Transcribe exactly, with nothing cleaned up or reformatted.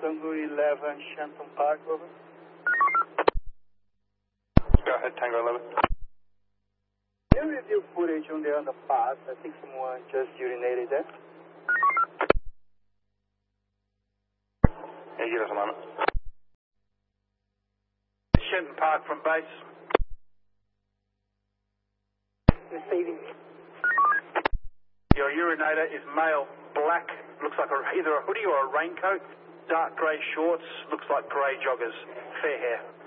Tango eleven, Shenton Park, over. Go ahead, Tango eleven. Can you review footage on the underpass? I think someone just urinated there. Yeah, give us a moment. Shenton Park from base. Receiving. Your urinator is male, black, looks like a, either a hoodie or a raincoat, dark grey shorts, looks like grey joggers, fair hair.